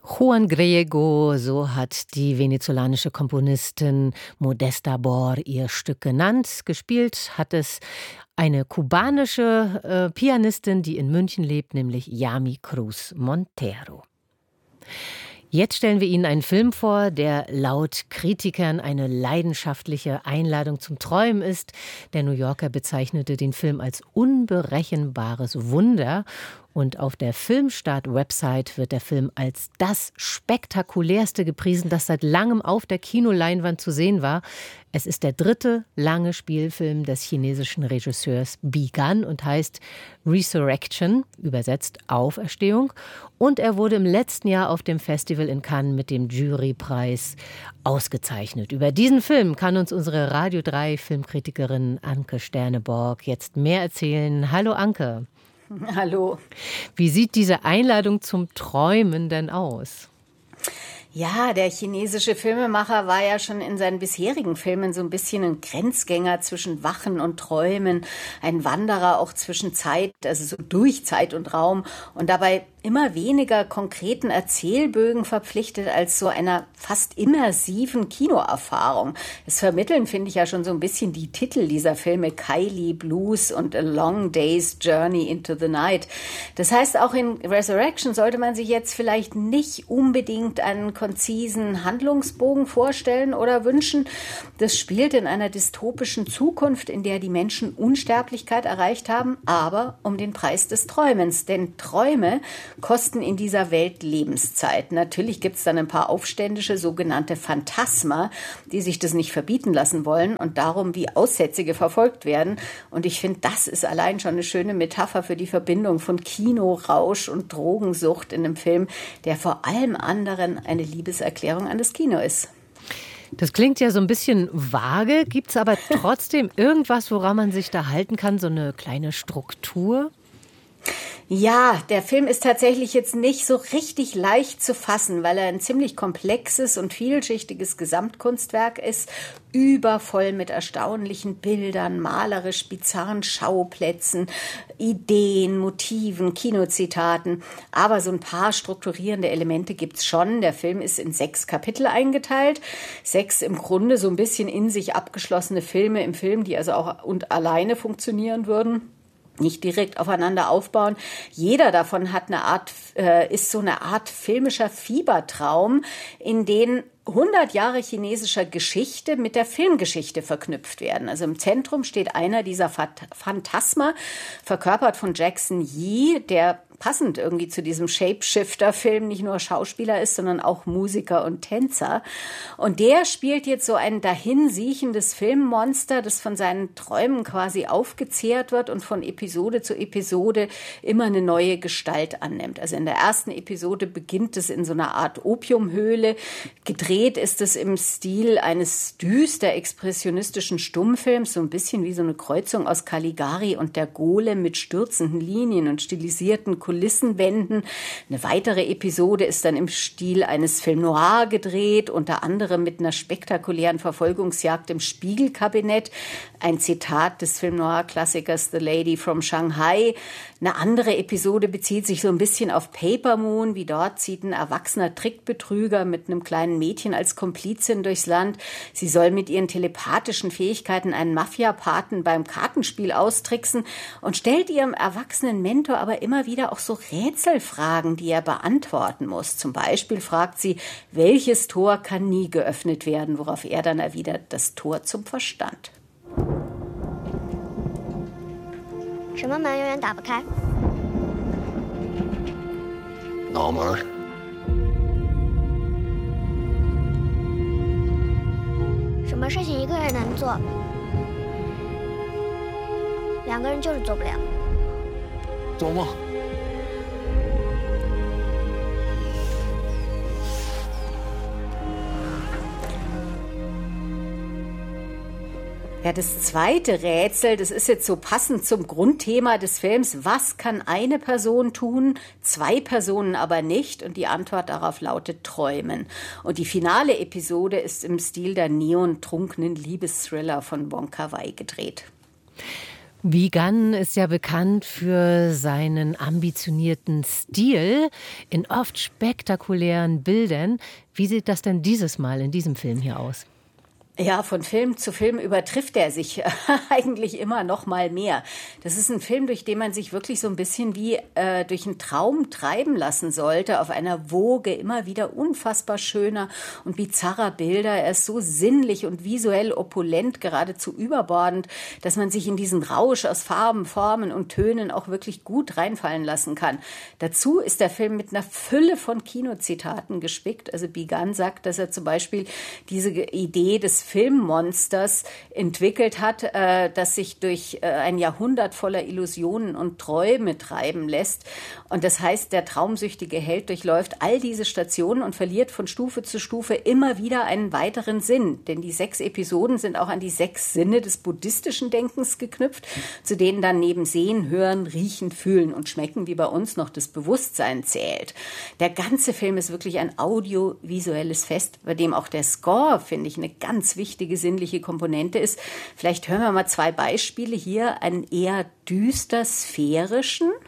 Juan Gallego, so hat die venezolanische Komponistin Modesta Bor ihr Stück genannt. Gespielt hat es eine kubanische Pianistin, die in München lebt, nämlich Yami Cruz Montero. Jetzt stellen wir Ihnen einen Film vor, der laut Kritikern eine leidenschaftliche Einladung zum Träumen ist. Der New Yorker bezeichnete den Film als unberechenbares Wunder. Und auf der Filmstart-Website wird der Film als das spektakulärste gepriesen, das seit langem auf der Kinoleinwand zu sehen war. Es ist der dritte lange Spielfilm des chinesischen Regisseurs Bi Gan und heißt Resurrection, übersetzt Auferstehung. Und er wurde im letzten Jahr auf dem Festival in Cannes mit dem Jurypreis ausgezeichnet. Über diesen Film kann uns unsere Radio 3 Filmkritikerin Anke Sterneborg jetzt mehr erzählen. Hallo Anke. Hallo. Wie sieht diese Einladung zum Träumen denn aus? Ja, der chinesische Filmemacher war ja schon in seinen bisherigen Filmen so ein bisschen ein Grenzgänger zwischen Wachen und Träumen, ein Wanderer auch zwischen Zeit, also so durch Zeit und Raum und dabei immer weniger konkreten Erzählbögen verpflichtet als so einer fast immersiven Kinoerfahrung. Es vermitteln, finde ich, ja schon so ein bisschen die Titel dieser Filme, Kylie Blues und A Long Day's Journey into the Night. Das heißt, auch in Resurrection sollte man sich jetzt vielleicht nicht unbedingt einen konzisen Handlungsbogen vorstellen oder wünschen. Das spielt in einer dystopischen Zukunft, in der die Menschen Unsterblichkeit erreicht haben, aber um den Preis des Träumens. Denn Träume kosten in dieser Welt Lebenszeit. Natürlich gibt es dann ein paar aufständische sogenannte Phantasma, die sich das nicht verbieten lassen wollen und darum wie Aussätzige verfolgt werden. Und ich finde, das ist allein schon eine schöne Metapher für die Verbindung von Kino, Rausch und Drogensucht in einem Film, der vor allem anderen eine Liebeserklärung an das Kino ist. Das klingt ja so ein bisschen vage. Gibt es aber trotzdem irgendwas, woran man sich da halten kann, so eine kleine Struktur? Ja, der Film ist tatsächlich jetzt nicht so richtig leicht zu fassen, weil er ein ziemlich komplexes und vielschichtiges Gesamtkunstwerk ist, übervoll mit erstaunlichen Bildern, malerisch bizarren Schauplätzen, Ideen, Motiven, Kinozitaten. Aber so ein paar strukturierende Elemente gibt's schon. Der Film ist in 6 Kapitel eingeteilt. 6 im Grunde so ein bisschen in sich abgeschlossene Filme im Film, die also auch und alleine funktionieren würden. Nicht direkt aufeinander aufbauen. Jeder davon hat ist so eine Art filmischer Fiebertraum, in den 100 Jahre chinesischer Geschichte mit der Filmgeschichte verknüpft werden. Also im Zentrum steht einer dieser Phantasma, verkörpert von Jackson Yee, der passend irgendwie zu diesem Shapeshifter-Film nicht nur Schauspieler ist, sondern auch Musiker und Tänzer. Und der spielt jetzt so ein dahinsiechendes Filmmonster, das von seinen Träumen quasi aufgezehrt wird und von Episode zu Episode immer eine neue Gestalt annimmt. Also in der ersten Episode beginnt es in so einer Art Opiumhöhle. Gedreht ist es im Stil eines düster expressionistischen Stummfilms, so ein bisschen wie so eine Kreuzung aus Caligari und der Golem mit stürzenden Linien und stilisierten Kulissenwänden. Eine weitere Episode ist dann im Stil eines Film Noir gedreht, unter anderem mit einer spektakulären Verfolgungsjagd im Spiegelkabinett. Ein Zitat des Film Noir-Klassikers The Lady from Shanghai. Eine andere Episode bezieht sich so ein bisschen auf Paper Moon, wie dort zieht ein erwachsener Trickbetrüger mit einem kleinen Mädchen als Komplizin durchs Land. Sie soll mit ihren telepathischen Fähigkeiten einen Mafia-Paten beim Kartenspiel austricksen und stellt ihrem erwachsenen Mentor aber immer wieder auch so Rätselfragen, die er beantworten muss. Zum Beispiel fragt sie, welches Tor kann nie geöffnet werden, worauf er dann erwidert, das Tor zum Verstand. 什么门永远打不开？ 脑门。 什么事情一个人能做，2个人就是做不了。 做梦。 Ja, das zweite Rätsel, das ist jetzt so passend zum Grundthema des Films. Was kann eine Person tun, 2 Personen aber nicht? Und die Antwort darauf lautet Träumen. Und die finale Episode ist im Stil der neontrunkenen Liebesthriller von Wong Kar-wai gedreht. Vigan ist ja bekannt für seinen ambitionierten Stil in oft spektakulären Bildern. Wie sieht das denn dieses Mal in diesem Film hier aus? Ja, von Film zu Film übertrifft er sich eigentlich immer noch mal mehr. Das ist ein Film, durch den man sich wirklich so ein bisschen wie durch einen Traum treiben lassen sollte, auf einer Woge immer wieder unfassbar schöner und bizarrer Bilder. Er ist so sinnlich und visuell opulent, geradezu überbordend, dass man sich in diesen Rausch aus Farben, Formen und Tönen auch wirklich gut reinfallen lassen kann. Dazu ist der Film mit einer Fülle von Kinozitaten gespickt. Also Vigan sagt, dass er zum Beispiel diese Idee des Filmmonsters entwickelt hat, das sich durch ein Jahrhundert voller Illusionen und Träume treiben lässt. Und das heißt, der traumsüchtige Held durchläuft all diese Stationen und verliert von Stufe zu Stufe immer wieder einen weiteren Sinn. Denn die 6 Episoden sind auch an die 6 Sinne des buddhistischen Denkens geknüpft, zu denen dann neben Sehen, Hören, Riechen, Fühlen und Schmecken wie bei uns noch das Bewusstsein zählt. Der ganze Film ist wirklich ein audiovisuelles Fest, bei dem auch der Score, finde ich, eine ganz wichtige sinnliche Komponente ist. Vielleicht hören wir mal 2 Beispiele hier, einen eher düster sphärischen